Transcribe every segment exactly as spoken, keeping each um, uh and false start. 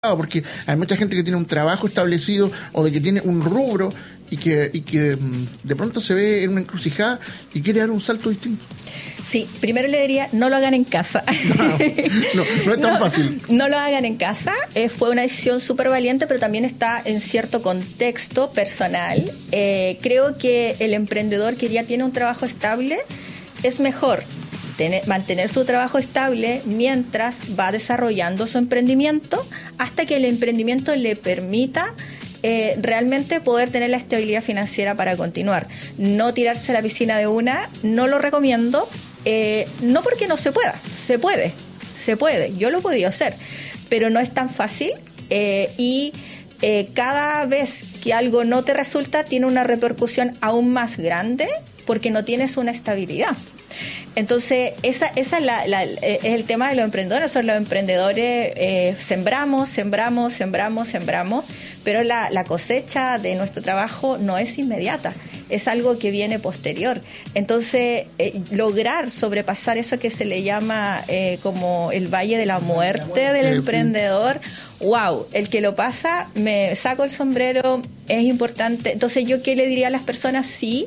porque hay mucha gente que tiene un trabajo establecido o de que tiene un rubro y que, y que de pronto se ve en una encrucijada y quiere dar un salto distinto. Sí, primero le diría, no lo hagan en casa. No, no, no es tan no, fácil. No lo hagan en casa. Eh, fue una decisión súper valiente, pero también está en cierto contexto personal. Eh, creo que el emprendedor que ya tiene un trabajo estable es mejor tener, mantener su trabajo estable mientras va desarrollando su emprendimiento hasta que el emprendimiento le permita Eh, realmente poder tener la estabilidad financiera para continuar. No tirarse a la piscina de una, no lo recomiendo, eh, no porque no se pueda, se puede, se puede, yo lo he podido hacer, pero no es tan fácil eh, y eh, cada vez que algo no te resulta tiene una repercusión aún más grande porque no tienes una estabilidad. Entonces, esa, esa es, la, la, es el tema de los emprendedores. Nosotros los emprendedores eh, sembramos, sembramos, sembramos, sembramos, pero la, la cosecha de nuestro trabajo no es inmediata, es algo que viene posterior. Entonces, eh, lograr sobrepasar eso que se le llama eh, como el valle de la muerte, la muerte del emprendedor, sí. Wow, el que lo pasa, me saco el sombrero, es importante. Entonces, ¿yo qué le diría a las personas? Sí,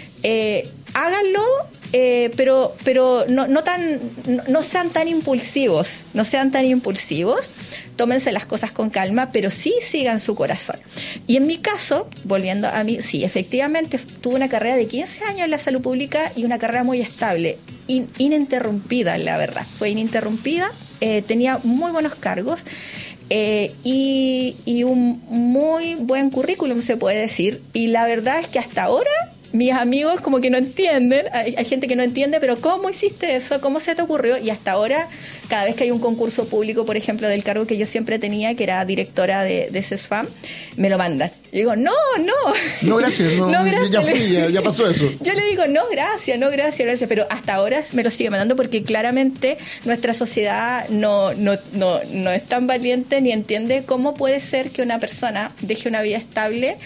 eh, háganlo. Eh, pero pero no no tan no, no sean tan impulsivos, no sean tan impulsivos, tómense las cosas con calma, pero sí sigan su corazón. Y en mi caso, volviendo a mí, sí, efectivamente tuve una carrera de quince años en la salud pública y una carrera muy estable, in, ininterrumpida, la verdad, fue ininterrumpida, eh, tenía muy buenos cargos eh, y, y un muy buen currículum, se puede decir, y la verdad es que hasta ahora mis amigos como que no entienden, hay, hay gente que no entiende, pero ¿cómo hiciste eso? ¿Cómo se te ocurrió? Y hasta ahora, cada vez que hay un concurso público, por ejemplo, del cargo que yo siempre tenía, que era directora de, de CESFAM, me lo mandan. Yo digo, no, no. No, gracias. No, no gracias. Ya fui, ya, ya pasó eso. Yo le digo, no, gracias, no, gracias, gracias. Pero hasta ahora me lo sigue mandando porque claramente nuestra sociedad no, no, no, no es tan valiente ni entiende cómo puede ser que una persona deje una vida estable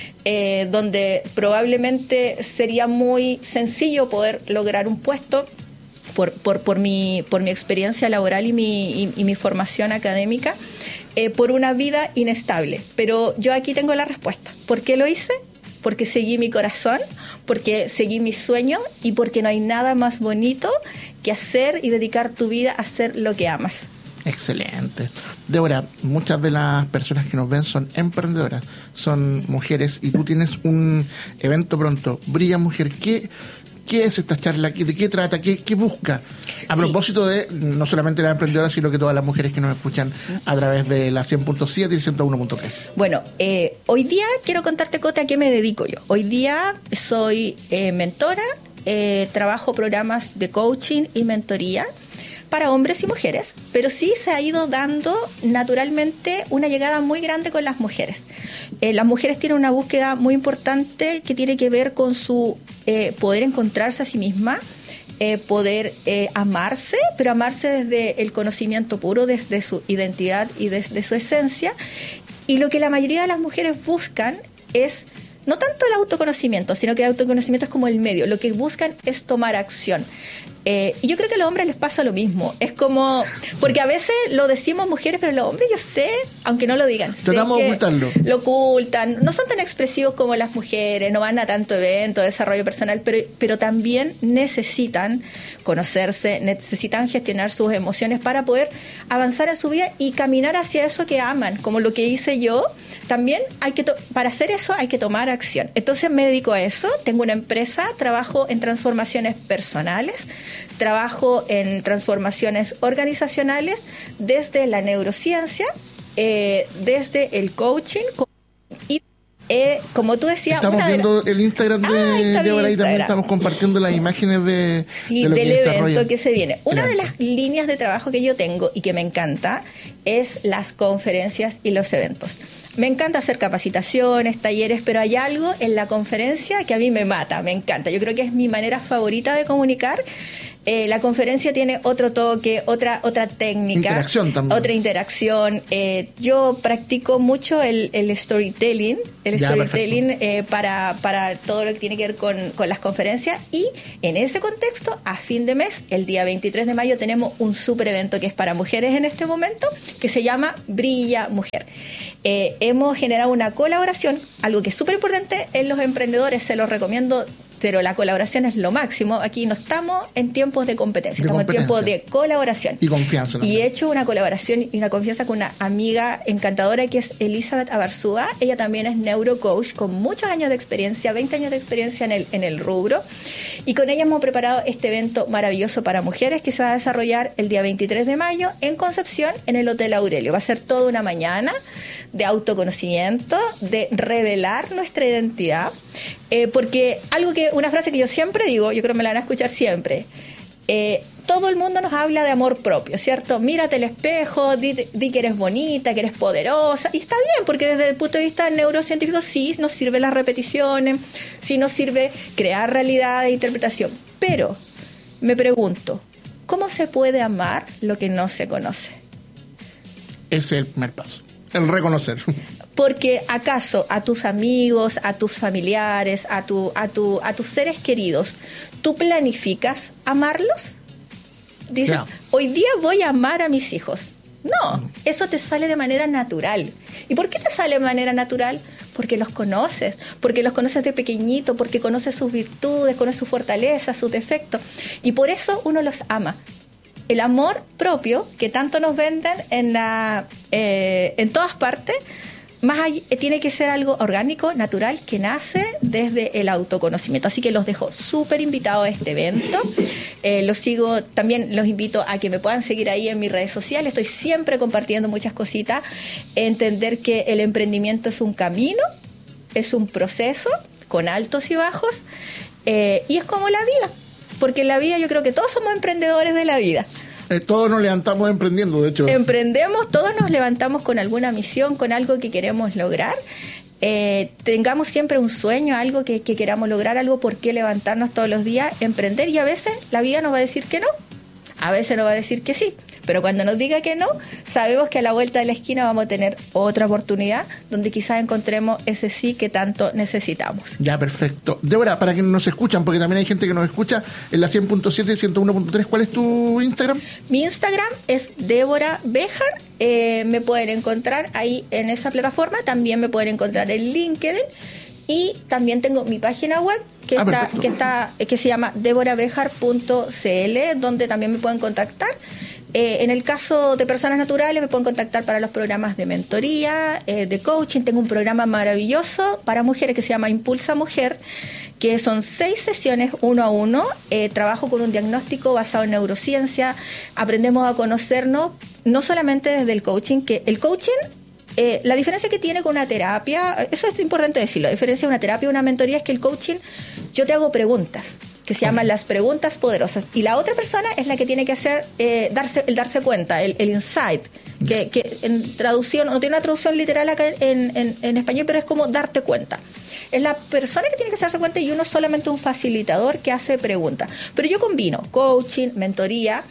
Eh, donde probablemente sería muy sencillo poder lograr un puesto por, por, por, mi, por mi experiencia laboral y mi, y, y mi formación académica, eh, por una vida inestable. Pero yo aquí tengo la respuesta. ¿Por qué lo hice? Porque seguí mi corazón, porque seguí mi sueño y porque no hay nada más bonito que hacer y dedicar tu vida a hacer lo que amas. Excelente. Débora, muchas de las personas que nos ven son emprendedoras, son mujeres y tú tienes un evento pronto. Brilla Mujer, ¿qué, qué es esta charla? ¿De qué trata? ¿Qué, qué busca? A sí. propósito de no solamente las emprendedoras, sino que todas las mujeres que nos escuchan a través de la cien punto siete y ciento uno punto tres. Bueno, eh, hoy día quiero contarte, Cote, a qué me dedico yo. Hoy día soy eh, mentora, eh, trabajo programas de coaching y mentoría para hombres y mujeres, pero sí se ha ido dando naturalmente una llegada muy grande con las mujeres. Eh, las mujeres tienen una búsqueda muy importante que tiene que ver con su eh, poder encontrarse a sí misma, eh, poder eh, amarse, pero amarse desde el conocimiento puro, desde su identidad y desde su esencia. Y lo que la mayoría de las mujeres buscan es no tanto el autoconocimiento, sino que el autoconocimiento es como el medio. Lo que buscan es tomar acción. Eh, y yo creo que a los hombres les pasa lo mismo. Es como, porque a veces lo decimos mujeres, pero los hombres, yo sé, aunque no lo digan, tratamos de ocultarlo. Lo ocultan, no son tan expresivos como las mujeres, no van a tanto evento, desarrollo personal, pero, pero también necesitan conocerse, necesitan gestionar sus emociones para poder avanzar en su vida y caminar hacia eso que aman, como lo que hice yo. También hay que, to- para hacer eso hay que tomar acción. Entonces me dedico a eso, tengo una empresa, trabajo en transformaciones personales, trabajo en transformaciones organizacionales desde la neurociencia, eh, desde el coaching y eh, como tú decías, estamos una viendo de la... el Instagram de ah, Débora y también estamos compartiendo las imágenes de, sí, de lo del que evento que se viene. Una Claro. de las líneas de trabajo que yo tengo y que me encanta es las conferencias y los eventos. Me encanta hacer capacitaciones, talleres, pero hay algo en la conferencia que a mí me mata, me encanta. Yo creo que es mi manera favorita de comunicar. Eh, la conferencia tiene otro toque, otra otra técnica. Interacción también. Otra interacción. Eh, yo practico mucho el, el storytelling, el Ya, storytelling eh, para, para todo lo que tiene que ver con, con las conferencias. Y en ese contexto, a fin de mes, el día veintitrés de mayo, tenemos un super evento que es para mujeres en este momento, que se llama Brilla Mujer. Eh, hemos generado una colaboración, algo que es súper importante en los emprendedores, se los recomiendo, pero la colaboración es lo máximo. Aquí no estamos en tiempos de competencia, De estamos competencia. en tiempos de colaboración. Y confianza. ¿no? Y he hecho una colaboración y una confianza con una amiga encantadora que es Elizabeth Abarzúa. Ella también es neurocoach con muchos años de experiencia, veinte años de experiencia en el, en el rubro. Y con ella hemos preparado este evento maravilloso para mujeres que se va a desarrollar el día veintitrés de mayo en Concepción, en el Hotel Aurelio. Va a ser toda una mañana de autoconocimiento, de revelar nuestra identidad. Eh, porque algo que, una frase que yo siempre digo, yo creo que me la van a escuchar siempre, eh, todo el mundo nos habla de amor propio, ¿cierto? Mírate al espejo, di, di que eres bonita, que eres poderosa, y está bien, porque desde el punto de vista neurocientífico sí nos sirven las repeticiones, sí nos sirve crear realidad de interpretación, pero me pregunto, ¿cómo se puede amar lo que no se conoce? Ese es el primer paso, el reconocer. Porque acaso a tus amigos, a tus familiares, a tu, a tu, a tus seres queridos, ¿tú planificas amarlos? Dices, No. hoy día voy a amar a mis hijos. No, eso te sale de manera natural. ¿Y por qué te sale de manera natural? Porque los conoces, porque los conoces de pequeñito, porque conoces sus virtudes, conoces sus fortalezas, sus defectos. Y por eso uno los ama. El amor propio, que tanto nos venden en, la, eh, en todas partes, más allá, tiene que ser algo orgánico, natural, que nace desde el autoconocimiento. Así que los dejo súper invitados a este evento. Eh, los sigo, también los invito a que me puedan seguir ahí en mis redes sociales. Estoy siempre compartiendo muchas cositas. Entender que el emprendimiento es un camino, es un proceso con altos y bajos, eh, y es como la vida. Porque en la vida yo creo que todos somos emprendedores de la vida. Eh, todos nos levantamos emprendiendo, de hecho. Emprendemos, todos nos levantamos con alguna misión, con algo que queremos lograr. Eh, tengamos siempre un sueño, algo que, que queramos lograr, algo por qué levantarnos todos los días, emprender, y a veces la vida nos va a decir que no, a veces nos va a decir que sí. Pero cuando nos diga que no, sabemos que a la vuelta de la esquina vamos a tener otra oportunidad donde quizás encontremos ese sí que tanto necesitamos. Ya, perfecto. Débora, para quienes nos escuchan, porque también hay gente que nos escucha en la cien punto siete y ciento uno punto tres, ¿cuál es tu Instagram? Mi Instagram es Débora Béjar. Eh, me pueden encontrar ahí en esa plataforma. También me pueden encontrar en LinkedIn. Y también tengo mi página web que, ah, está, que, está, que se llama débora béjar punto c l, donde también me pueden contactar. Eh, en el caso de personas naturales me pueden contactar para los programas de mentoría, eh, de coaching. Tengo un programa maravilloso para mujeres que se llama Impulsa Mujer, que son seis sesiones uno a uno. Eh, trabajo con un diagnóstico basado en neurociencia. Aprendemos a conocernos no solamente desde el coaching, que el coaching, eh, la diferencia que tiene con una terapia, eso es importante decirlo, la diferencia de una terapia y una mentoría es que el coaching, yo te hago preguntas que se llaman las preguntas poderosas, y la otra persona es la que tiene que hacer eh, darse el darse cuenta, el, el insight, que, que en traducción, no tiene una traducción literal acá en, en, en español, pero es como darte cuenta. Es la persona que tiene que darse cuenta y uno es solamente un facilitador que hace preguntas. Pero yo combino coaching, mentoría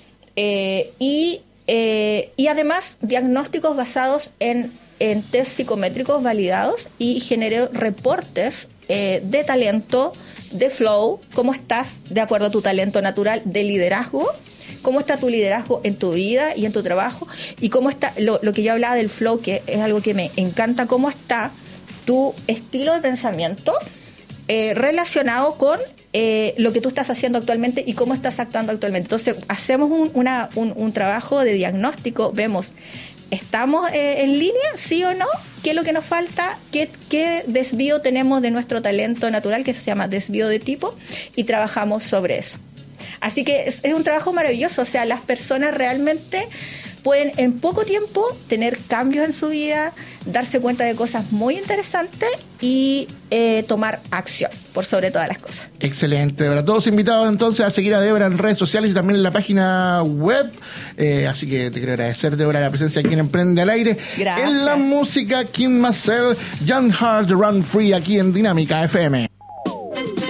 eh, y, eh, y además diagnósticos basados en, en test psicométricos validados, y genero reportes eh, de talento, de flow, cómo estás de acuerdo a tu talento natural, de liderazgo, cómo está tu liderazgo en tu vida y en tu trabajo, y cómo está lo, lo que yo hablaba del flow, que es algo que me encanta, cómo está tu estilo de pensamiento eh, relacionado con eh, lo que tú estás haciendo actualmente y cómo estás actuando actualmente. Entonces hacemos un, una, un, un trabajo de diagnóstico, vemos, ¿estamos eh, en línea, sí o no? ¿Qué es lo que nos falta? ¿Qué, ¿Qué desvío tenemos de nuestro talento natural, que se llama desvío de tipo? Y trabajamos sobre eso. Así que es, es un trabajo maravilloso. O sea, las personas realmente pueden en poco tiempo tener cambios en su vida, darse cuenta de cosas muy interesantes y eh, tomar acción, por sobre todas las cosas. Excelente, Débora. Todos invitados entonces a seguir a Débora en redes sociales y también en la página web. Eh, así que te quiero agradecer, Débora, la presencia aquí en Emprende al Aire. Gracias. En la música, Kim Marcel, Young Heart Run Free, aquí en Dinámica F M.